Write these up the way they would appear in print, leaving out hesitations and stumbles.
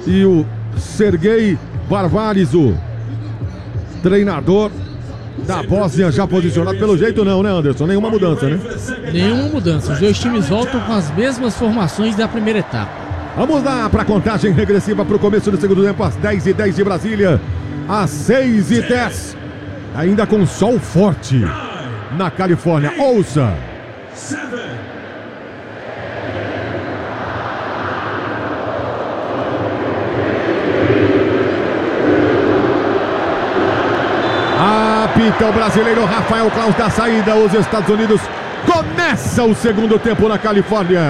e o Sergei Varvaris, o treinador da Bósnia, já posicionado. Pelo jeito não, né, Anderson? Nenhuma mudança, né? Nenhuma mudança. Os dois times voltam com as mesmas formações da primeira etapa. Vamos lá para a contagem regressiva para o começo do segundo tempo, às 10h10 de Brasília, às 6h10, ainda com sol forte na Califórnia. Ouça! Apita o brasileiro Rafael Claus da saída. Os Estados Unidos começa o segundo tempo na Califórnia.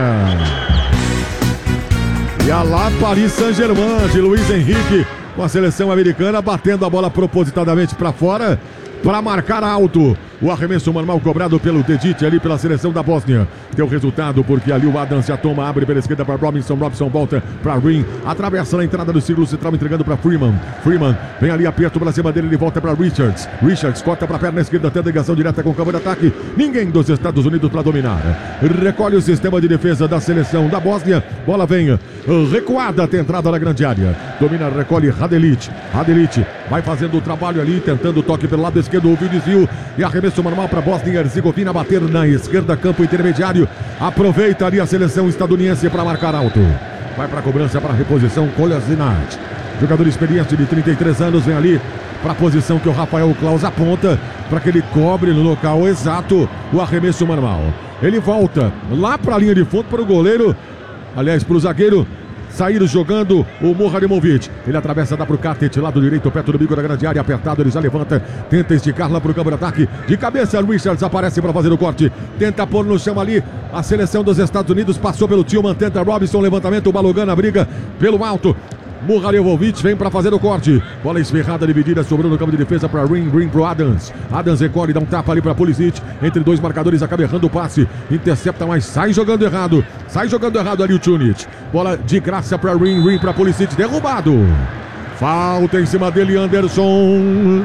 E a lá Paris Saint-Germain de Luiz Henrique com a seleção americana batendo a bola propositadamente para fora para marcar alto. O arremesso manual cobrado pelo Dedic ali pela seleção da Bósnia. Deu resultado porque ali o Adams já toma, abre pela esquerda para Robinson. Robinson volta para Ring, atravessa na entrada do círculo central, entregando para Freeman. Freeman vem ali, aperto para cima dele, ele volta para Richards. Richards corta para a perna esquerda, até a ligação direta com o campo de ataque. Ninguém dos Estados Unidos para dominar. Recolhe o sistema de defesa da seleção da Bósnia. Bola vem recuada até a entrada na grande área. Domina, recolhe Radelic. Radelic vai fazendo o trabalho ali, tentando o toque pelo lado esquerdo, houve o desvio e arremesso manual para Bósnia e Herzegovina bater na esquerda, campo intermediário. Aproveita ali a seleção estadunidense para marcar alto. Vai para a cobrança, para a reposição, Kolasinac. Jogador experiente de 33 anos, vem ali para a posição que o Rafael Claus aponta, para que ele cobre no local exato o arremesso manual. Ele volta lá para a linha de fundo para o goleiro, aliás, para o zagueiro sair jogando o Moharimovic. Ele atravessa, dá para o Katic, lado direito, perto do bico da grande área, apertado, ele já levanta, tenta esticar lá para o campo de ataque. De cabeça, Richards aparece para fazer o corte, tenta pôr no chão ali. A seleção dos Estados Unidos passou pelo Tillman, tenta Robinson, levantamento, o Balogun na briga pelo alto. Moharimovic vem para fazer o corte. Bola esferrada, dividida, sobrou no campo de defesa para Ring pro Adams. Adams recolhe, dá um tapa ali para Pulisic. Entre dois marcadores, acaba errando o passe. Intercepta, mas sai jogando errado. Sai jogando errado ali o Tunic. Bola de graça para Ring para Pulisic. Derrubado. Falta em cima dele, Anderson.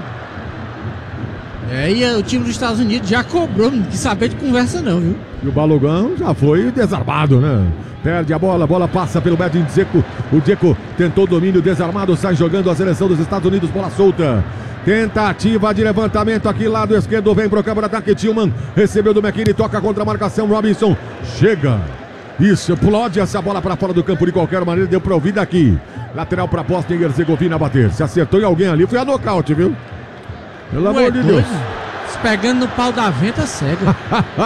E o time dos Estados Unidos já cobrou, não quis saber de conversa não, viu? E o Balogun já foi desarmado, né? Perde a bola passa pelo Edin Dzeko. O Dzeko tentou o domínio, desarmado, sai jogando a seleção dos Estados Unidos, bola solta. Tentativa de levantamento aqui, lado esquerdo, vem pro campo de ataque, Tillman. Recebeu do McKinney, toca contra a marcação, Robinson. Chega. Isso, explode essa bola para fora do campo de qualquer maneira, deu pra ouvir daqui. Lateral pra Bósnia e Herzegovina bater. Se acertou em alguém ali, foi a nocaute, viu? Pelo amor de Deus. Se pegando no pau da venta, cega.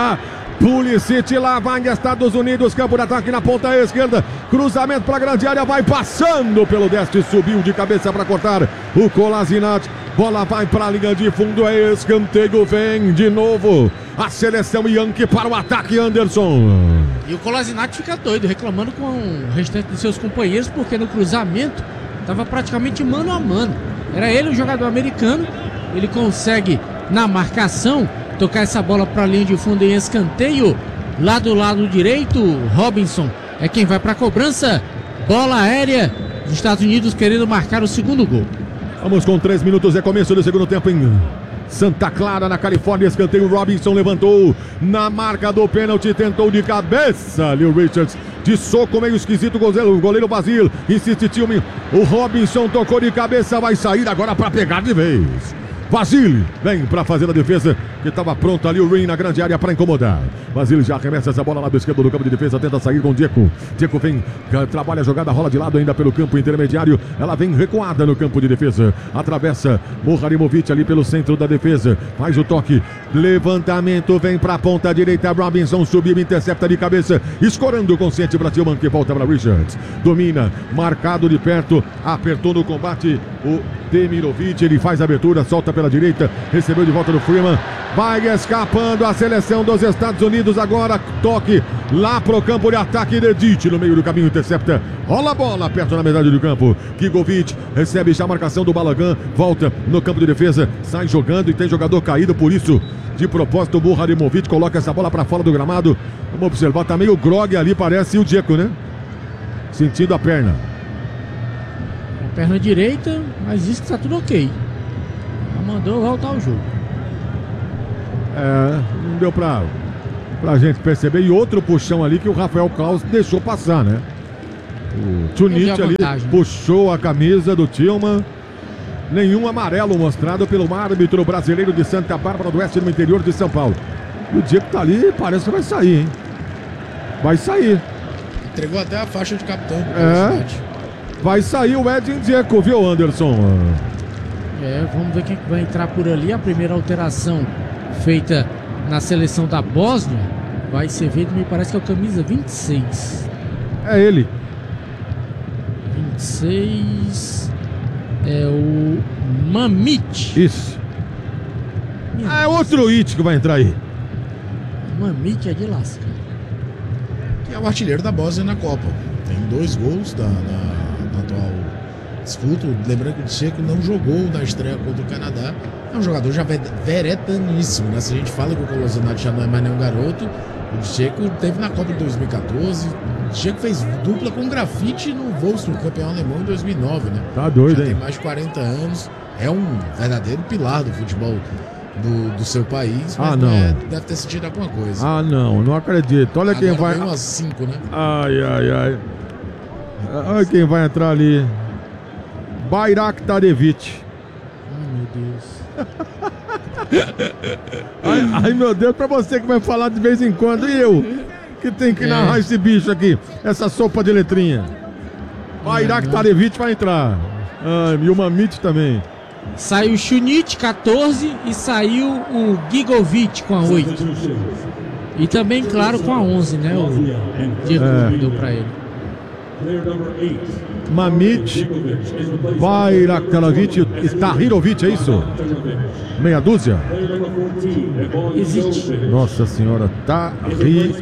Pulisic lá, vai Estados Unidos, campo de ataque na ponta esquerda, cruzamento para a grande área, vai passando pelo deste, subiu de cabeça para cortar o Kolasinac, bola vai para a linha de fundo, é escanteio, vem de novo a seleção Yankee para o ataque, Anderson. E o Kolasinac fica doido, reclamando com o restante dos seus companheiros, porque no cruzamento estava praticamente mano a mano, era ele o jogador americano, ele consegue na marcação tocar essa bola para a linha de fundo em escanteio, lá do lado direito. Robinson é quem vai para a cobrança, bola aérea, os Estados Unidos querendo marcar o segundo gol. Vamos com 3 minutos, é começo do segundo tempo em Santa Clara, na Califórnia. Escanteio, Robinson levantou na marca do pênalti, tentou de cabeça ali o Richards, de soco meio esquisito, o goleiro Basile, insiste Tillman, o Robinson tocou de cabeça, vai sair agora para pegar de vez. Basile vem para fazer a defesa, que estava pronto ali o Ring na grande área para incomodar. Basile já arremessa essa bola lá do esquerdo do campo de defesa, tenta sair com o Dzeko. Dzeko vem, trabalha a jogada, rola de lado ainda pelo campo intermediário. Ela vem recuada no campo de defesa. Atravessa Moharimovic ali pelo centro da defesa. Faz o toque, levantamento, vem para a ponta direita. Robinson subiu, intercepta de cabeça, escorando consciente para Tillman, que volta para Richards. Domina, marcado de perto, apertou no combate o Demirovic, ele faz a abertura, solta pela direita, recebeu de volta do Freeman, vai escapando a seleção dos Estados Unidos, agora toque lá pro campo de ataque, Dedic no meio do caminho, intercepta, rola a bola perto na metade do campo, Gigovic recebe já a marcação do Balogun, volta no campo de defesa, sai jogando e tem jogador caído, por isso de propósito o Moharimovic coloca essa bola para fora do gramado. Vamos observar, tá meio grog ali, parece o Dzeko, né? Sentindo a perna. Perna direita, mas diz que está tudo ok. Já mandou voltar ao jogo. Não deu pra gente perceber. E outro puxão ali que o Rafael Claus deixou passar, né? O Tchunit ali puxou a camisa do Tillman. Nenhum amarelo mostrado pelo árbitro brasileiro de Santa Bárbara do Oeste, no interior de São Paulo. E o Diego tá ali, parece que vai sair, hein? Vai sair. Entregou até a faixa de capitão. Vai sair o Edin Dzeko, viu, Anderson? Vamos ver quem vai entrar por ali. A primeira alteração feita na seleção da Bósnia vai ser feita, me parece que é o camisa 26. É ele. 26 é o Mamić. Isso. É outro It que vai entrar aí. Mamić é de lasca. Que é o artilheiro da Bósnia na Copa. Tem 2 gols na atual disputa. Lembrando que o Dzeko não jogou na estreia contra o Canadá. É um jogador já veretaníssimo, né? Se a gente fala que o Kolasinac já não é mais nenhum garoto, o Dzeko teve na Copa de 2014. O Dzeko fez dupla com Grafite no Wolfsburg, campeão alemão, em 2009, né? Tá doido, já hein? Tem mais de 40 anos. É um verdadeiro pilar do futebol do seu país, mas não. Deve ter sentido alguma coisa. Não acredito. Olha quem vai. Umas 5, né? Ai. Olha quem vai entrar ali. Bayraktarevic. Ai, meu Deus. Ai, meu Deus, pra você que vai falar de vez em quando, e eu, que tem que narrar esse bicho aqui, essa sopa de letrinha. Bayraktarevic vai entrar. E o Mamić também. Saiu o Tchunit, 14, e saiu o Gigovic com a 8. E também, claro, com a 11, né? O Diego deu pra ele. Mamić, Bayraktarevic e Tahirovic, é isso? Meia dúzia? Existe. Nossa senhora, Tahirovic.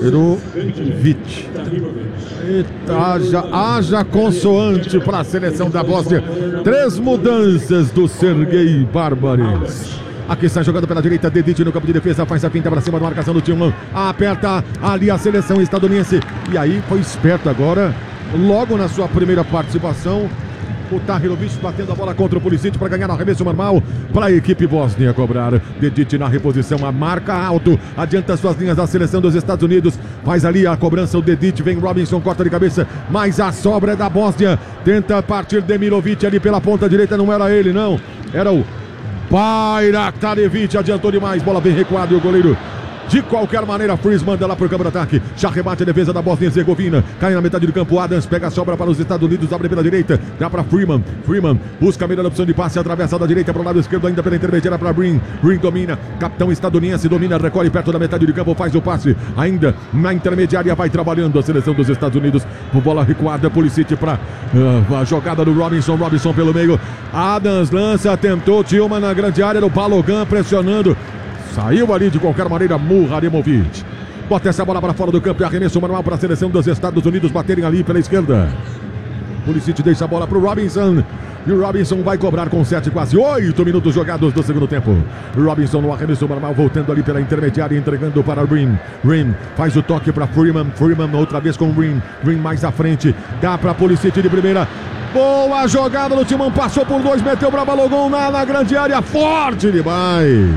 Eita, haja consoante para a seleção da Bósnia. 3 mudanças do Sergei Barbares. Aqui está jogando pela direita, Dedić no campo de defesa, faz a finta para cima da marcação do Tillman. Aperta ali a seleção estadunidense. E aí foi esperto agora, logo na sua primeira participação, o Tahirovic batendo a bola contra o Pulisic para ganhar arremesso normal para a equipe bósnia cobrar. Dedić na reposição, a marca alto, adianta suas linhas da seleção dos Estados Unidos, faz ali a cobrança, o Dedić, vem Robinson, corta de cabeça, mas a sobra é da Bósnia, tenta partir Demirovic ali pela ponta direita, não era ele não, era o Bayraktarevic, adiantou demais, bola bem recuada e o goleiro de qualquer maneira, Freeze manda lá pro campo de ataque. Já rebate a defesa da Bósnia e Herzegovina. Cai na metade do campo. Adams pega a sobra para os Estados Unidos. Abre pela direita. Dá para Freeman. Freeman busca a melhor opção de passe. Atravessa da direita para o lado esquerdo. Ainda pela intermediária para Green. Green domina. Capitão estadunidense domina. Recolhe perto da metade do campo. Faz o passe. Ainda na intermediária vai trabalhando a seleção dos Estados Unidos. Bola recuada. Pulisic para a jogada do Robinson. Robinson pelo meio. Adams lança. Tentou. Tillman na grande área. O Balogun pressionando. Saiu ali de qualquer maneira, Muharemovic. Bota essa bola para fora do campo e arremesso manual para a seleção dos Estados Unidos baterem ali pela esquerda. Pulisic deixa a bola para o Robinson. E o Robinson vai cobrar com 7, quase 8 minutos jogados do segundo tempo. Robinson no arremesso normal, voltando ali pela intermediária, entregando para Green. Green faz o toque para Freeman. Freeman outra vez com Green. Green mais à frente. Dá para Pulisic de primeira. Boa jogada do Tillman, passou por 2, meteu para Balogun na grande área. Forte demais.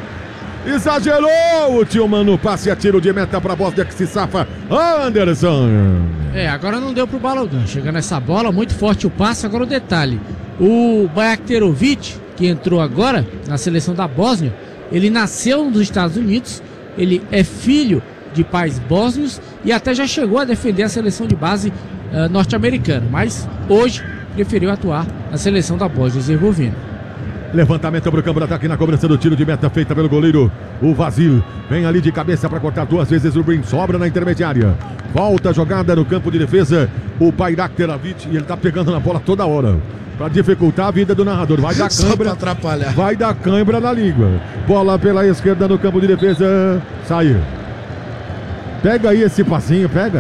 Exagerou o Tillman no passe a tiro de meta para a Bósnia que se safa. Anderson. Agora não deu pro Balogun. Chegando essa bola, muito forte o passe. Agora o detalhe: o Bayraktarevic, que entrou agora na seleção da Bósnia, ele nasceu nos Estados Unidos, ele é filho de pais bósnios e até já chegou a defender a seleção de base norte-americana, mas hoje preferiu atuar na seleção da Bósnia e Herzegovina. Levantamento para o campo de ataque na cobrança do tiro de meta feita pelo goleiro, o Vasil. Vem ali de cabeça para cortar 2 vezes o Green, sobra na intermediária. Volta a jogada no campo de defesa, o Bayraktarevic, e ele tá pegando na bola toda hora. Para dificultar a vida do narrador. Vai dar cãibra, atrapalhar. Vai dar cãibra na língua. Bola pela esquerda no campo de defesa. Saiu. Pega aí esse passinho, pega.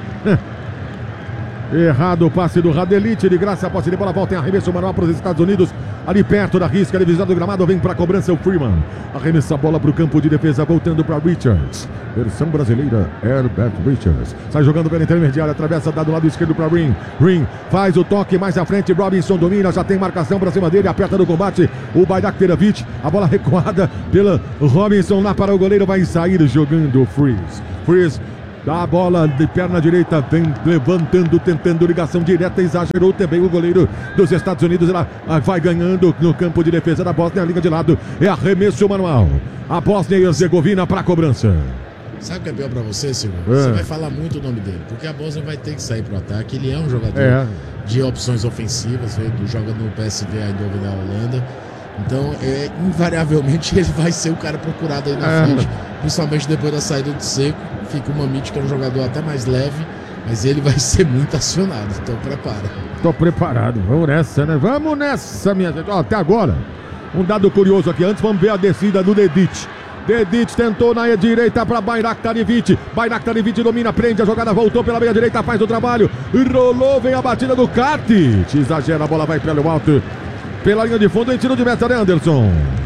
Errado o passe do Radelic, de graça a posse de bola, volta em arremesso manual para os Estados Unidos, ali perto da risca, divisão do gramado, vem para a cobrança o Freeman, arremessa a bola para o campo de defesa, voltando para Richards, versão brasileira, Herbert Richards, sai jogando pela intermediária, atravessa, dá do lado esquerdo para Green, Green faz o toque mais à frente, Robinson domina, já tem marcação para cima dele, aperta no combate, o Bayraktarevic, a bola recuada pela Robinson lá para o goleiro, vai sair jogando o Freeze Dá a bola de perna direita, vem levantando, tentando ligação direta, exagerou também o goleiro dos Estados Unidos. Ela vai ganhando no campo de defesa da Bósnia, liga de lado, é arremesso manual. A Bósnia e Herzegovina para a cobrança. Sabe o que é pior pra você, Silvio? Você vai falar muito o nome dele, porque a Bósnia vai ter que sair pro ataque. Ele é um jogador de opções ofensivas, joga no PSV Eindhoven da Holanda. Então, invariavelmente, ele vai ser o cara procurado aí na frente, principalmente depois da saída do Seco. Fica o Mamite, que é um jogador até mais leve, mas ele vai ser muito acionado. Então, prepara. Tô preparado. Vamos nessa, né? Vamos nessa, minha gente. Ó, até agora, um dado curioso aqui. Antes, vamos ver a descida do Dedić. Dedić tentou na direita para Bayraktarević. Bayraktarević domina, prende a jogada, voltou pela meia direita, faz o trabalho. Rolou, vem a batida do Katic. Exagera, a bola vai pelo alto. Pela linha de fundo, em tiro de meta, né, Anderson?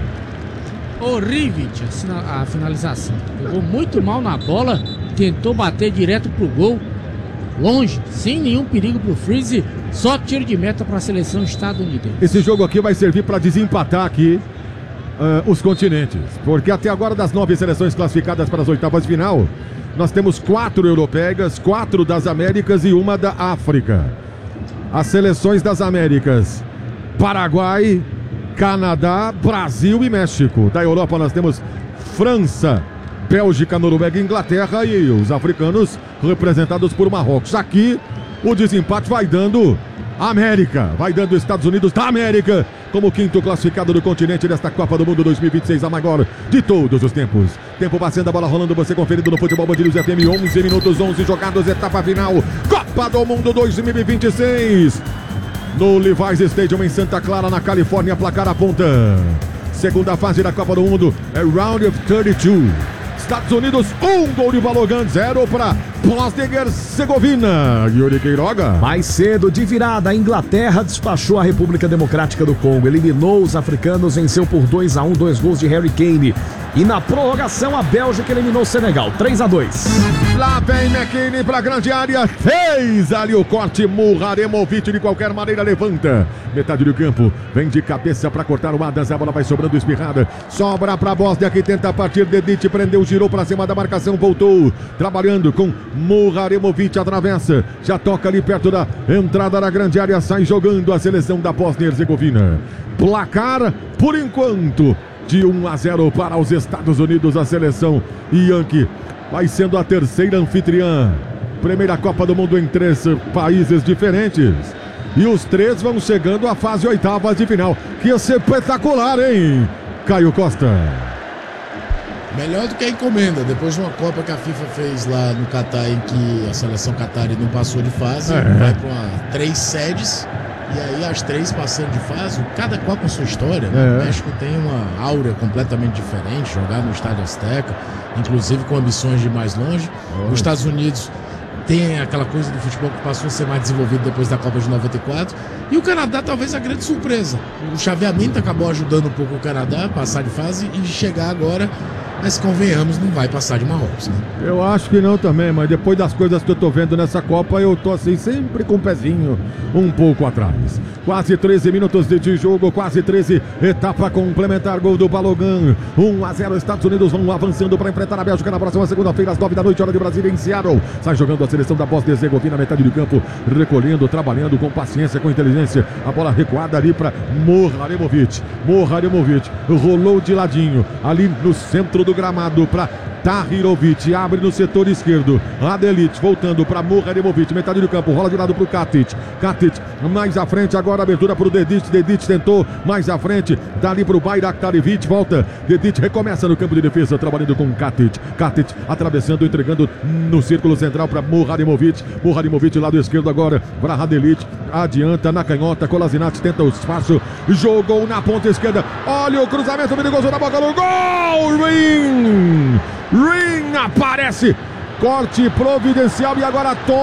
Horrível a finalização. Pegou muito mal na bola, tentou bater direto pro gol, longe, sem nenhum perigo pro Freeze, só tiro de meta para a seleção estadunidense. Esse jogo aqui vai servir para desempatar aqui os continentes, porque até agora, das 9 seleções classificadas para as oitavas de final, nós temos 4 europeias, 4 das Américas e 1 da África. As seleções das Américas: Paraguai, Canadá, Brasil e México. Da Europa nós temos França, Bélgica, Noruega e Inglaterra, e os africanos representados por Marrocos. Aqui o desempate vai dando América, vai dando Estados Unidos da América como 5º classificado do continente desta Copa do Mundo 2026, a maior de todos os tempos. Tempo passando, a bola rolando, você conferindo no Futebol Band News FM. 11 minutos, 11 jogados, etapa final, Copa do Mundo 2026. No Levi's Stadium em Santa Clara, na Califórnia, placar aponta. Segunda fase da Copa do Mundo é Round of 32. Estados Unidos, 1 gol de Balogun, 0 para Bósnia e Herzegovina. Yuri Queiroga. Mais cedo, de virada, a Inglaterra despachou a República Democrática do Congo, eliminou os africanos, venceu por 2-1, 2 gols de Harry Kane. E na prorrogação, a Bélgica eliminou o Senegal, 3-2. Lá vem McKinney para a grande área, fez ali o corte, Muraremovic de qualquer maneira levanta. Metade do campo, vem de cabeça para cortar o Adams, a bola vai sobrando espirrada. Sobra para a Bósnia, que tenta partir, Dedić prendeu, girou para cima da marcação, voltou, trabalhando com Muraremovic, atravessa, já toca ali perto da entrada da grande área, sai jogando a seleção da Bósnia e Herzegovina. Placar, por enquanto, de 1-0 para os Estados Unidos, a seleção Yankee vai sendo a terceira anfitriã. Primeira Copa do Mundo em 3 países diferentes. E os 3 vão chegando à fase oitavas de final. Que espetacular, hein, Caio Costa? Melhor do que a encomenda. Depois de uma Copa que a FIFA fez lá no Catar, em que a seleção Qatari não passou de fase, vai para 3 sedes. E aí as 3 passando de fase, cada qual com sua história, né? O México tem uma aura completamente diferente, jogar no Estádio Azteca, inclusive com ambições de ir mais longe. Os Estados Unidos tem aquela coisa do futebol que passou a ser mais desenvolvido depois da Copa de 94. E o Canadá talvez a grande surpresa. O chaveamento acabou ajudando um pouco o Canadá a passar de fase e chegar agora. Mas convenhamos, não vai passar de Marrocos, né? Eu acho que não também, mas depois das coisas que eu tô vendo nessa Copa, eu tô assim, sempre com o pezinho um pouco atrás. Quase 13 minutos de jogo, quase 13, etapa complementar, gol do Balogun. 1-0, Estados Unidos vão avançando para enfrentar a Bélgica na próxima segunda-feira, às 9 da noite, hora de Brasília, em Seattle. Sai jogando a seleção da Bósnia e Herzegovina, metade do campo, recolhendo, trabalhando com paciência, com inteligência. A bola recuada ali para Muraremovic. Muraremovic rolou de ladinho, ali no centro do gramado para Tahirovic, abre no setor esquerdo, Adelic voltando para Muraremovic, metade do campo, rola de lado para o Katic, Katic mais à frente, agora abertura para o Dedić, Dedić tentou mais à frente, dali para o Bayraktarevic, volta, Dedić recomeça no campo de defesa, trabalhando com Katic, Katic atravessando, entregando no círculo central para Muraremovic, Muraremovic lado esquerdo agora para Adelic, adianta na canhota, Kolasinac tenta o espaço, jogou na ponta esquerda, olha o cruzamento perigoso na boca do gol, Ring aparece, corte providencial e agora Tony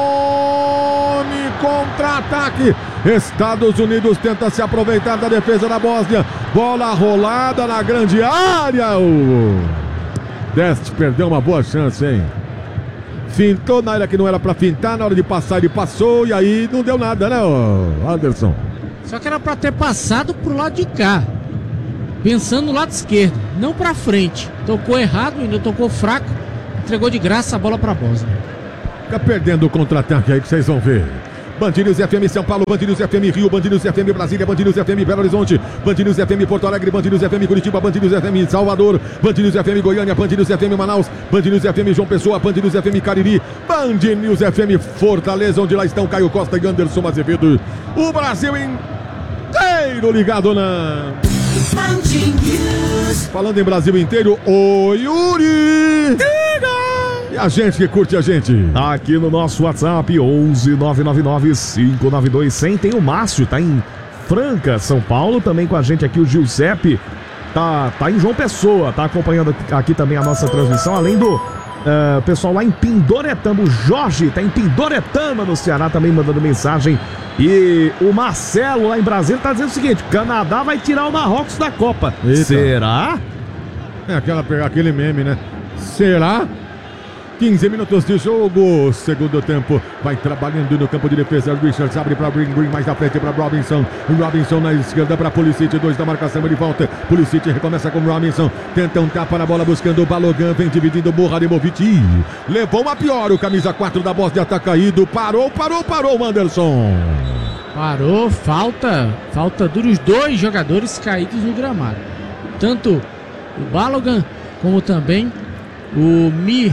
contra-ataque. Estados Unidos tenta se aproveitar da defesa da Bósnia, bola rolada na grande área. Deste perdeu uma boa chance, hein? Fintou na área que não era pra fintar, na hora de passar ele passou e aí não deu nada, né, Anderson? Só que era pra ter passado pro lado de cá, pensando no lado esquerdo, não pra frente. Tocou errado, ainda tocou fraco. entregou de graça a bola pra Bósnia. Fica perdendo o contra-ataque aí que vocês vão ver. Band News FM São Paulo, Band News FM Rio, Band News FM Brasília, Band News FM Belo Horizonte, Band News FM Porto Alegre, Band News FM Curitiba, Band News FM Salvador, Band News FM Goiânia, Band News FM Manaus, Band News FM João Pessoa, Band News FM Cariri, Band News FM Fortaleza, onde lá estão Caio Costa e Anderson Azevedo. O Brasil inteiro ligado na Band News. Falando em Brasil inteiro, o Yuri. E a gente que curte a gente. Aqui no nosso WhatsApp, 11-999-592-100. Tem o Márcio, tá em Franca, São Paulo. Também com a gente aqui o Giuseppe. Tá em João Pessoa, tá acompanhando aqui também a nossa transmissão. Além do pessoal lá em Pindoretama. O Jorge tá em Pindoretama, no Ceará, também mandando mensagem. E o Marcelo lá em Brasília tá dizendo o seguinte: Canadá vai tirar o Marrocos da Copa. Eita. Será? É aquele meme, né? Será? 15 minutos de jogo, segundo tempo, vai trabalhando no campo de defesa. Richards abre para Green, mais na frente para Robinson. Robinson na esquerda para Pulisic, 2 da marcação, ele volta. Pulisic recomeça com Robinson, tenta um tapa na bola buscando o Balogun, vem dividindo Muharremowicz. Levou uma pior, o camisa 4 da Bósnia tá caído. Parou, Anderson. Parou, falta dos 2 jogadores caídos no gramado. Tanto o Balogun como também o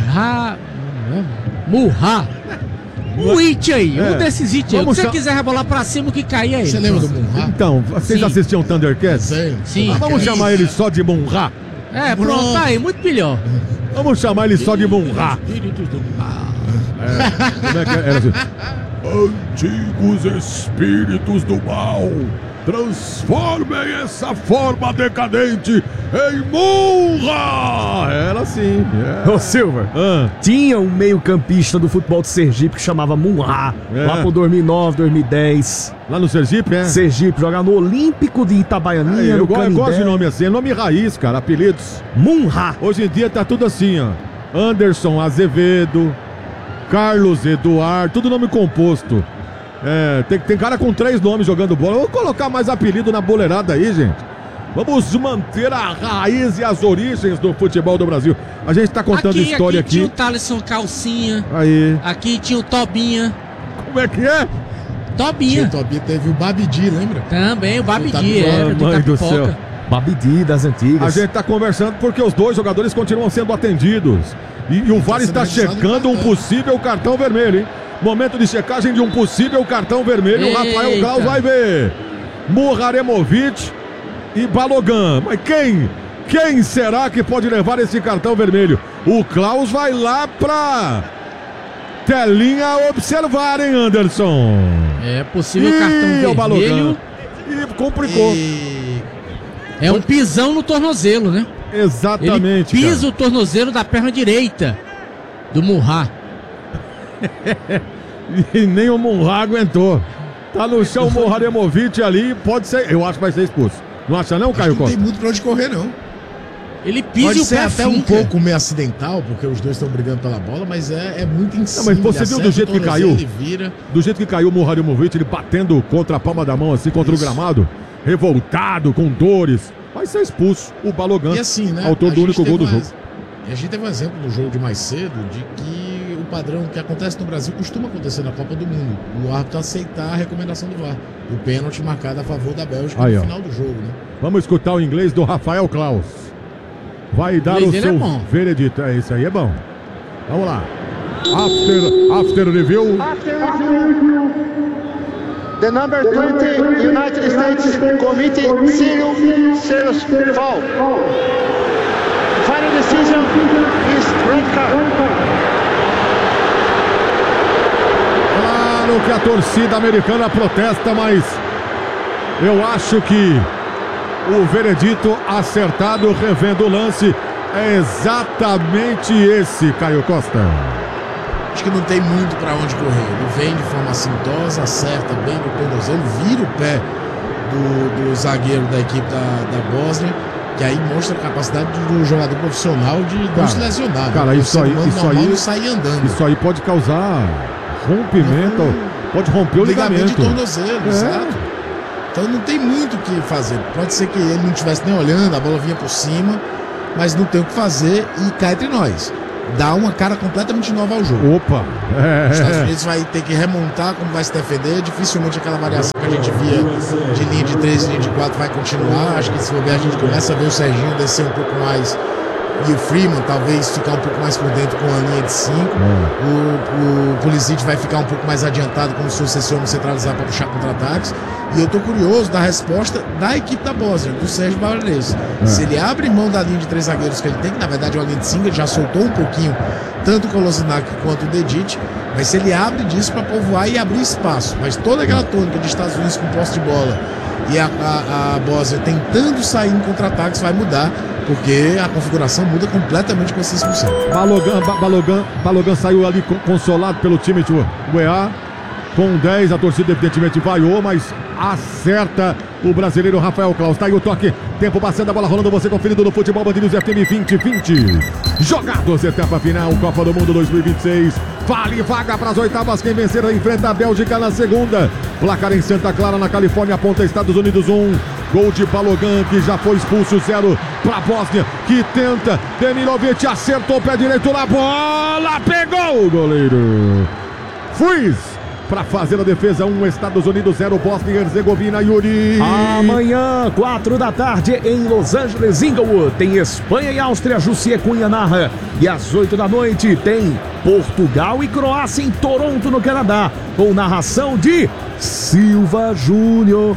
o It aí, um desses It aí. Se você quiser rebolar pra cima, o que cair aí. Você lembra do Munha? Então, vocês assistiam Thundercats? Sim. Vamos chamar ele só de Munha. Pronto, tá aí, muito melhor. Vamos chamar ele só de Munha. Como é que era assim? Antigos espíritos do mal, transformem essa forma decadente em Munha! Era assim. Ô Silva, tinha um meio-campista do futebol de Sergipe que chamava Munha, lá por 2009, 2010. Lá no Sergipe, é? Sergipe, jogar no Olímpico de Itabaianinha. Eu gosto de nome assim, é nome raiz, cara, apelidos. Munha. Hoje em dia tá tudo assim, ó. Anderson Azevedo, Carlos Eduardo, tudo nome composto. Tem cara com 3 nomes jogando bola. Vou colocar mais apelido na boleirada aí, gente. Vamos manter a raiz e as origens do futebol do Brasil. A gente tá contando história aqui. Tinha o Thaleson Calcinha. Aí. Aqui tinha o Tobinha. Como é que é? Tobinha. Teve o Babidi, lembra? Também, o Babidi, mãe do céu. Babidi das antigas. A gente tá conversando porque os 2 jogadores continuam sendo atendidos. E o VAR está checando um possível cartão vermelho, hein? Momento de checagem de um possível cartão vermelho. O Rafael Klaus vai ver. Muharremowicz e Balogun. Mas quem será que pode levar esse cartão vermelho? O Klaus vai lá pra telinha observar, hein, Anderson? É possível cartão vermelho. E complicou. É um pisão no tornozelo, né? Exatamente. Ele pisa o tornozelo da perna direita do Munha. E nem o Munha aguentou. Tá no chão o Muharremowicz ali, pode ser. Eu acho que vai ser expulso. Não acha não, Caio Costa? Não tem muito pra onde correr, não. Ele pisa pode e o ser pé até finca. um pouco meio acidental, porque os 2 estão brigando pela bola, mas é muito em cima. Não, mas você viu do jeito que caiu? Ele vira. Do jeito que caiu o Muharremowicz, ele batendo contra a palma da mão, assim, contra o gramado, revoltado, com dores. Vai ser expulso o Balogun, e assim, né, autor do único gol do jogo. E a gente teve um exemplo no jogo de mais cedo de que o padrão que acontece no Brasil costuma acontecer na Copa do Mundo. O árbitro aceitar a recomendação do VAR. O pênalti marcado a favor da Bélgica no final do jogo, né? Vamos escutar o inglês do Rafael Klaus. Vai dar o seu veredito. Isso aí é bom. Vamos lá. After review. The number 20 United States committed serious foul. Final decision is red card. Claro que a torcida americana protesta, mas eu acho que o veredito acertado, revendo o lance, é exatamente esse, Caio Costa. Acho que não tem muito pra onde correr. Ele vem de forma assintosa, acerta bem no tornozelo, vira o pé do zagueiro da equipe da Bósnia, que aí mostra a capacidade do jogador profissional de não se lesionar. Cara, isso aí sair andando. Isso aí pode causar rompimento, pode romper o ligamento de tornozelo, exato. Então não tem muito o que fazer. Pode ser que ele não estivesse nem olhando, a bola vinha por cima, mas não tem o que fazer e cá entre nós. dá uma cara completamente nova ao jogo. Opa! Os Estados Unidos vai ter que remontar como vai se defender. Dificilmente aquela variação que a gente via de linha de 3 e linha de 4 vai continuar. Acho que se for ver, a gente começa a ver o Serginho descer um pouco mais e o Freeman talvez ficar um pouco mais por dentro com a linha de 5. O Pulisic vai ficar um pouco mais adiantado como se fosse esse homem centralizar para puxar contra-ataques. E eu tô curioso da resposta da equipe da Bósnia, do Sérgio Bavarese. Se ele abre mão da linha de 3 zagueiros que ele tem, que na verdade é uma linha de 5, ele já soltou um pouquinho tanto o Kolasinac quanto o Dedic, mas se ele abre disso para povoar e abrir espaço. Mas toda aquela tônica de Estados Unidos com posse de bola e a Bósnia tentando sair em contra-ataques vai mudar, porque a configuração muda completamente com essa expulsão. Balogan saiu ali consolado pelo time de UEA. Com 10, a torcida evidentemente vaiou, mas acerta o brasileiro Rafael Claus. Tá aí o toque, tempo passando, a bola rolando, você conferido no Futebol Band News FM 2020. Jogados, etapa final, Copa do Mundo 2026. Vale vaga para as oitavas, quem vencer enfrenta a Bélgica na segunda. Placar em Santa Clara, na Califórnia, aponta Estados Unidos 1. Gol de Balogan, que já foi expulso, 0 para a Bósnia, que tenta. Demirovic acertou o pé direito na bola, pegou o goleiro. Freeze para fazer a defesa, 1 Estados Unidos, 0 Bósnia e Herzegovina. Yuri. Amanhã, 4 da tarde, em Los Angeles, Inglewood, tem Espanha e Áustria, Jussier Cunha narra. E às 8 da noite tem Portugal e Croácia em Toronto, no Canadá, com narração de Silva Júnior.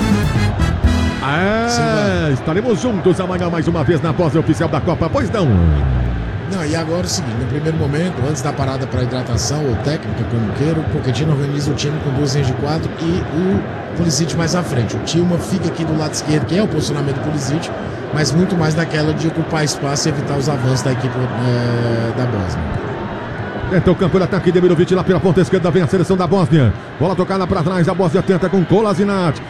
Estaremos juntos amanhã mais uma vez na pós oficial da Copa, pois não? Não, e agora é o seguinte, no primeiro momento, antes da parada para hidratação ou técnica, como queira, o Pochettino organiza o time com 2 linhas de 4 e o Pulisic mais à frente. O Tillman fica aqui do lado esquerdo, que é o posicionamento do Pulisic, mas muito mais naquela de ocupar espaço e evitar os avanços da equipe da Bósnia. Então o campo de ataque, Demirovic lá pela ponta esquerda, vem a seleção da Bósnia. Bola tocada para trás, a Bósnia tenta com Kolasinac.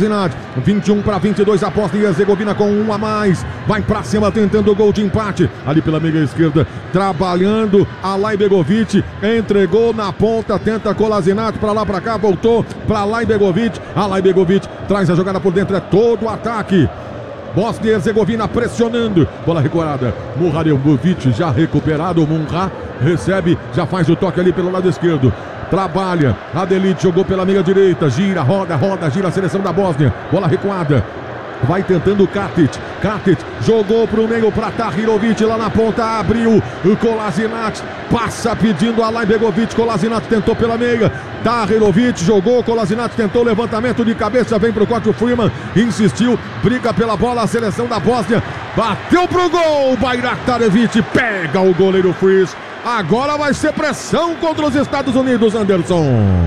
21 para 22, a Bósnia e Herzegovina com 1 a mais. Vai para cima tentando o gol de empate. Ali pela meia esquerda, trabalhando Alaibegovic. Entregou na ponta, tenta Kolasinac para lá para cá, voltou para Alaibegovic. Alaibegovic traz a jogada por dentro, é todo o ataque. Bósnia e Herzegovina pressionando. Bola recuada. Muharremkovic já recuperado. Munha recebe, já faz o toque ali pelo lado esquerdo. Trabalha. Adelite jogou pela meia direita. Gira, roda, gira a seleção da Bósnia. Bola recuada. Vai tentando o Katic. Katic jogou para o meio para Tahirovic lá na ponta. Abriu o Kolasinac. Passa pedindo a Alaibegovic. Kolasinac tentou pela meia. Tahirovic jogou. Kolasinac tentou o levantamento de cabeça. Vem para o corte o Freeman. Insistiu. Briga pela bola a seleção da Bósnia. Bateu pro gol. Bayraktarevic pega o goleiro Freeze. Agora vai ser pressão contra os Estados Unidos, Anderson.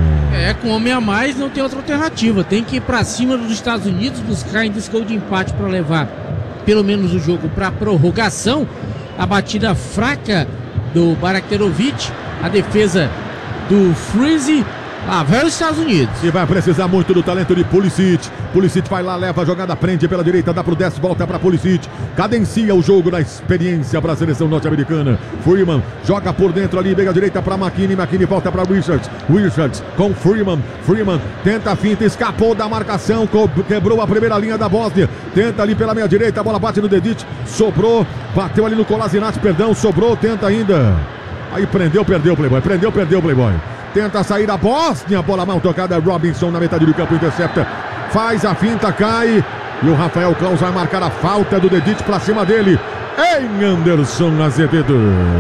Com homem a mais não tem outra alternativa. Tem que ir pra cima dos Estados Unidos, buscar ainda esse gol de empate para levar pelo menos o jogo para prorrogação. A batida fraca do Bayraktarevic, a defesa do Freeze. Lá vai os Estados Unidos. E vai precisar muito do talento de Pulisic. Pulisic vai lá, leva a jogada, prende pela direita, dá pro Dest, volta pra Pulisic. Cadencia o jogo na experiência para a seleção norte-americana. Freeman joga por dentro ali, meia direita pra McKinney. McKinney volta pra Richards. Richards com Freeman. Freeman tenta a finta, escapou da marcação, quebrou a primeira linha da Bósnia. Tenta ali pela meia direita, a bola bate no Dedic. Sobrou, bateu ali no Kolasinac, perdão, sobrou, tenta ainda. Aí prendeu, perdeu o Playboy. Prendeu, perdeu o Playboy. Tenta sair a Bósnia, bola mal tocada, Robinson na metade do campo, intercepta, faz a finta, cai, e o Rafael Claus vai marcar a falta do Dedic pra cima dele, em Anderson Azevedo.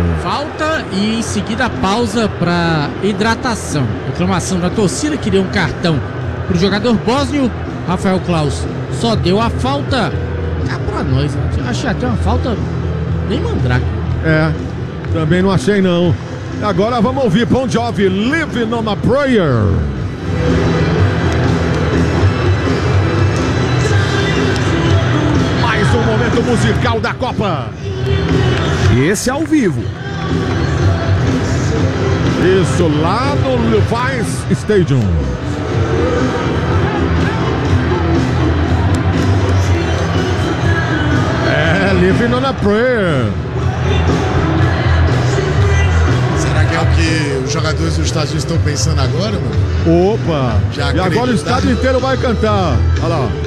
Falta e em seguida pausa para hidratação. Reclamação da torcida, queria um cartão pro jogador bósnio. Rafael Claus só deu a falta. Pra nós, né? Achei até uma falta bem mandrake. Também não achei não. Agora vamos ouvir Bon Jovi, Living on a Prayer. Mais um momento musical da Copa. Esse é ao vivo. Isso, lá no Levi's Stadium. Living on a Prayer. É o que os jogadores dos Estados Unidos estão pensando agora, mano? Opa! E agora o estado inteiro vai cantar. Olha lá.